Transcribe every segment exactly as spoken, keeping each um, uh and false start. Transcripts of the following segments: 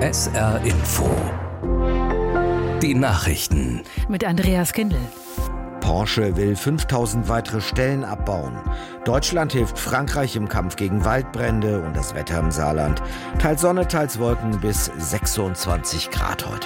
S R Info. Die Nachrichten. Mit Andreas Kindl. Porsche will fünftausend weitere Stellen abbauen. Deutschland hilft Frankreich im Kampf gegen Waldbrände und das Wetter im Saarland. Teils Sonne, teils Wolken bis sechsundzwanzig Grad heute.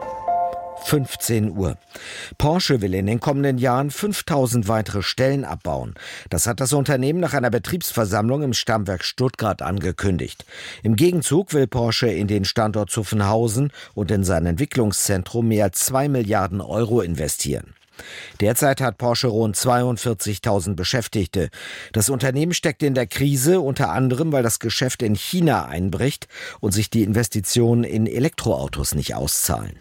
fünfzehn Uhr. Porsche will in den kommenden Jahren fünftausend weitere Stellen abbauen. Das hat das Unternehmen nach einer Betriebsversammlung im Stammwerk Stuttgart angekündigt. Im Gegenzug will Porsche in den Standort Zuffenhausen und in sein Entwicklungszentrum mehr als zwei Milliarden Euro investieren. Derzeit hat Porsche rund zweiundvierzigtausend Beschäftigte. Das Unternehmen steckt in der Krise, unter anderem, weil das Geschäft in China einbricht und sich die Investitionen in Elektroautos nicht auszahlen.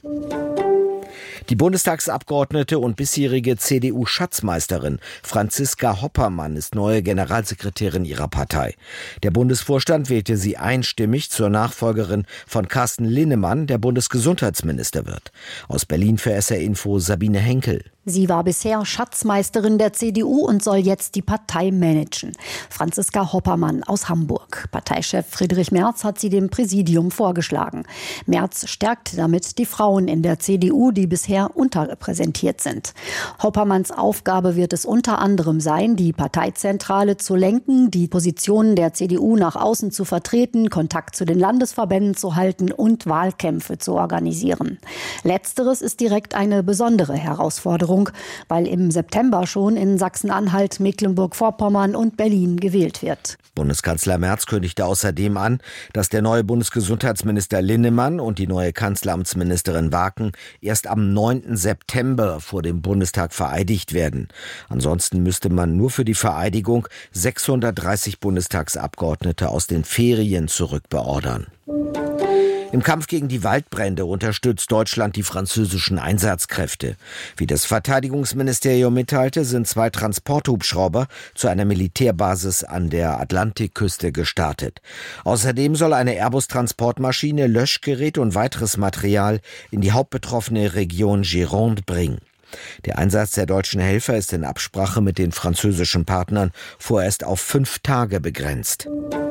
Die Bundestagsabgeordnete und bisherige C D U-Schatzmeisterin Franziska Hoppermann ist neue Generalsekretärin ihrer Partei. Der Bundesvorstand wählte sie einstimmig zur Nachfolgerin von Carsten Linnemann, der Bundesgesundheitsminister wird. Aus Berlin für S R Info Sabine Henkel. Sie war bisher Schatzmeisterin der C D U und soll jetzt die Partei managen. Franziska Hoppermann aus Hamburg. Parteichef Friedrich Merz hat sie dem Präsidium vorgeschlagen. Merz stärkt damit die Frauen in der C D U, die bisher unterrepräsentiert sind. Hoppermanns Aufgabe wird es unter anderem sein, die Parteizentrale zu lenken, die Positionen der C D U nach außen zu vertreten, Kontakt zu den Landesverbänden zu halten und Wahlkämpfe zu organisieren. Letzteres ist direkt eine besondere Herausforderung, weil im September schon in Sachsen-Anhalt, Mecklenburg-Vorpommern und Berlin gewählt wird. Bundeskanzler Merz kündigte außerdem an, dass der neue Bundesgesundheitsminister Linnemann und die neue Kanzleramtsministerin Waken erst am neunten September vor dem Bundestag vereidigt werden. Ansonsten müsste man nur für die Vereidigung sechshundertdreißig Bundestagsabgeordnete aus den Ferien zurückbeordern. Im Kampf gegen die Waldbrände unterstützt Deutschland die französischen Einsatzkräfte. Wie das Verteidigungsministerium mitteilte, sind zwei Transporthubschrauber zu einer Militärbasis an der Atlantikküste gestartet. Außerdem soll eine Airbus-Transportmaschine Löschgerät und weiteres Material in die hauptbetroffene Region Gironde bringen. Der Einsatz der deutschen Helfer ist in Absprache mit den französischen Partnern vorerst auf fünf Tage begrenzt.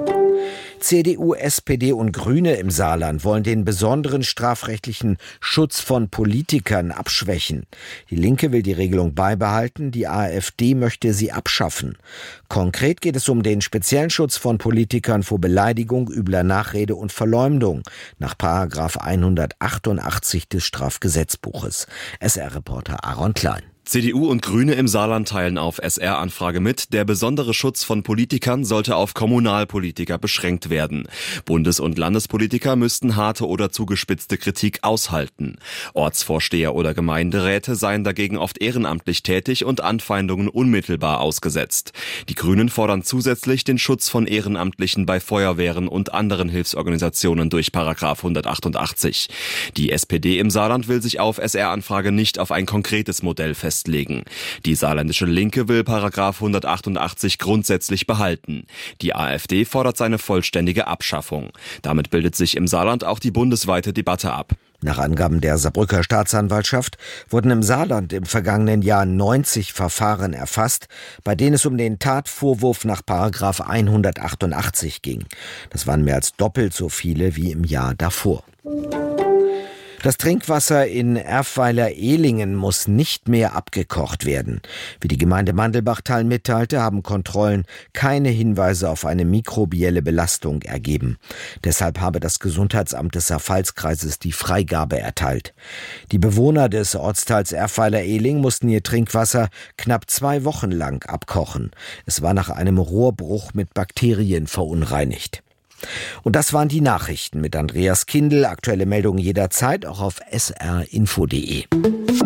C D U, S P D und Grüne im Saarland wollen den besonderen strafrechtlichen Schutz von Politikern abschwächen. Die Linke will die Regelung beibehalten, die AfD möchte sie abschaffen. Konkret geht es um den speziellen Schutz von Politikern vor Beleidigung, übler Nachrede und Verleumdung nach Paragraph hundertachtundachtzig des Strafgesetzbuches. S R-Reporter Aaron Klein. C D U und Grüne im Saarland teilen auf S R-Anfrage mit, der besondere Schutz von Politikern sollte auf Kommunalpolitiker beschränkt werden. Bundes- und Landespolitiker müssten harte oder zugespitzte Kritik aushalten. Ortsvorsteher oder Gemeinderäte seien dagegen oft ehrenamtlich tätig und Anfeindungen unmittelbar ausgesetzt. Die Grünen fordern zusätzlich den Schutz von Ehrenamtlichen bei Feuerwehren und anderen Hilfsorganisationen durch Paragraph hundertachtundachtzig. Die S P D im Saarland will sich auf S R-Anfrage nicht auf ein konkretes Modell festlegen. festlegen. Die saarländische Linke will Paragraph hundertachtundachtzig grundsätzlich behalten. Die AfD fordert seine vollständige Abschaffung. Damit bildet sich im Saarland auch die bundesweite Debatte ab. Nach Angaben der Saarbrücker Staatsanwaltschaft wurden im Saarland im vergangenen Jahr neunzig Verfahren erfasst, bei denen es um den Tatvorwurf nach Paragraph hundertachtundachtzig ging. Das waren mehr als doppelt so viele wie im Jahr davor. Das Trinkwasser in Erfweiler-Ehlingen muss nicht mehr abgekocht werden. Wie die Gemeinde Mandelbachtal mitteilte, haben Kontrollen keine Hinweise auf eine mikrobielle Belastung ergeben. Deshalb habe das Gesundheitsamt des Saarpfalzkreises die Freigabe erteilt. Die Bewohner des Ortsteils Erfweiler-Ehling mussten ihr Trinkwasser knapp zwei Wochen lang abkochen. Es war nach einem Rohrbruch mit Bakterien verunreinigt. Und das waren die Nachrichten mit Andreas Kindl. Aktuelle Meldungen jederzeit auch auf s r info punkt de.